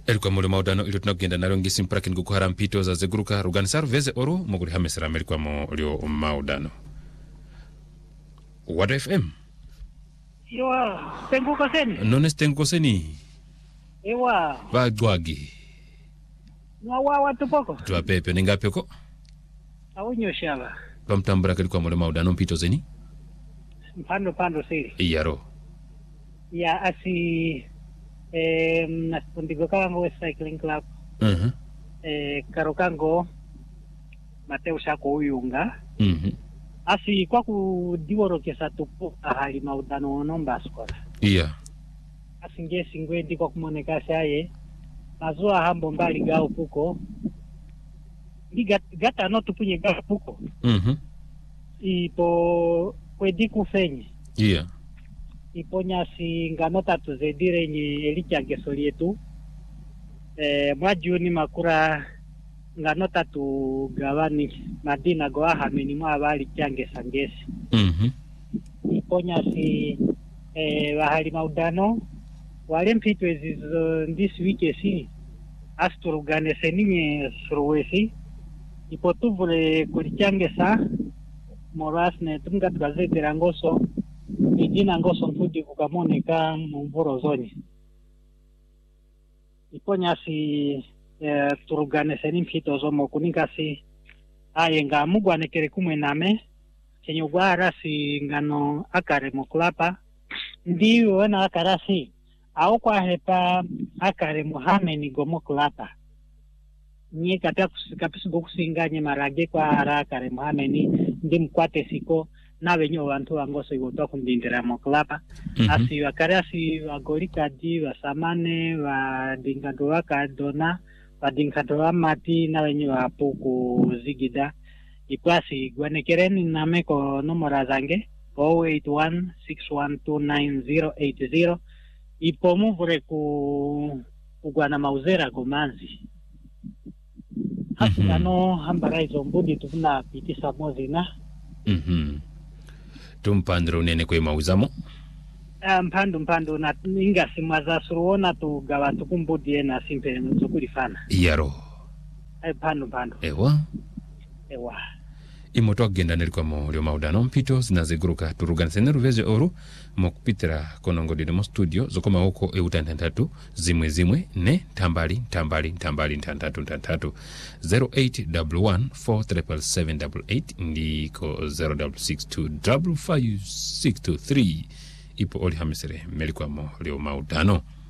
Elikuwa mule maudano ilo tunagenda nalo ngisi mpaka nguko harampito za zeguruka ruganisar veze oru moguri hamesera melikuwa mo lio maudano. Wada FM. Iwa, tenguko seni. Nones tenguko seni. Iwa. Bagwagi. Mwa watu poko. Tuwa pepe nengapi oko? Awunyo shaba. Pamtambura kilikuwa mule maudano mpito zeni. Pando siri. Iyaro. Ya asi naspundigo kango West Cycling Club. Karo kango Mateo Shako Uyunga. Asi kwa kudiworo kesa tupu ahali maudano nombaskora. Iya. Asi ngesi ngwendi kwa kumoneka shaye. Mazua hambo mbali gao puko. Gata no tupunye gao puko. Ipo kwedi kufenye. Iya. Iponya si nganota tuzedire ni elikia gesoli yetu. Mwajuni makura nganota tu gawani madina goa hameni mwa wali kiange sangesi. Iponya si wahali maudano wale mpito ezizo this week esi asturugane seninye suruwesi ipotuvule kulikiange sa morasne tunga tukazedira ngoso Ijina ngoso mfudi kukamoneka mvuro zoni. Iponya si turugane seni mpito zomo kunika si nga mugwa nekere kumwe name chenye ugwara si ngano akare moklapa ndiyo wana akarasi au kwa hepa akare muhameni gomo klapa nye kapisu gokusinganye marage kwa ara akare muhameni ndi mkwate siko na wenyo wantu wangoso iwotoa kundindira moklapa asi wakare asi wagolika di wasamane wadingado wakadona wadingado wa mati na wenyo wapuku zigida ipasi gwanekereni nameko nomora zange 0816129080 ipo muvure kugwana mauzera gomanzi hasi ano hambara izo mbudi tufuna pitisa mozina tumpandro unene kwe mauzamo mpando na inga simaza suruona tugawa tukumbudi na simpe nzokulifana iyaro pando ewa imoto agenda nelikuwa mo lio maudano mpito zinazeguruka turuganisene ruveze oru mokupitira konongo dino studio zokoma hoko eutantantatu zimwe ne tambali ntantatu 0811437788 ndiko 0662555623 ipo oli hamisere melikuwa mo lio maudano.